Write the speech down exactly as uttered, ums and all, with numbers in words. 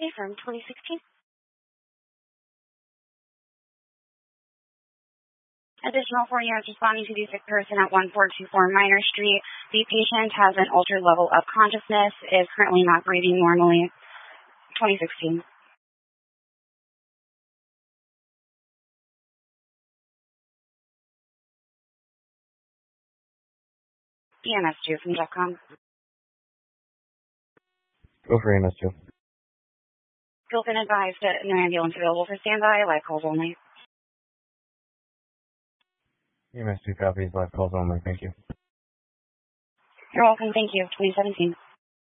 from twenty sixteen. Additional four units responding to the sick person at one four two four Minor Street. The patient has an altered level of consciousness, is currently not breathing normally. twenty sixteen. E M S two from Jeffcom. Go for E M S two. Still been advised that no ambulance available for standby, live calls only. E M S two copies, live calls only. Thank you. You're welcome. Thank you. twenty seventeen.